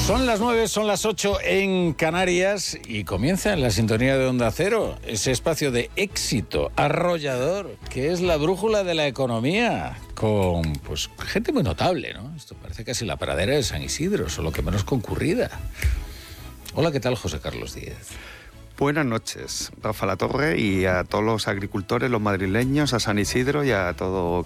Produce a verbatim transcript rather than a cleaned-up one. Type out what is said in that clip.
Son las nueve, son las ocho en Canarias y comienza en la sintonía de Onda Cero, ese espacio de éxito arrollador que es la brújula de la economía, con pues gente muy notable, ¿no? Esto parece casi la pradera de San Isidro, solo que menos concurrida. Hola, ¿qué tal, José Carlos Díez? Buenas noches, Rafa La Torre, y a todos los agricultores, los madrileños, a San Isidro y a todo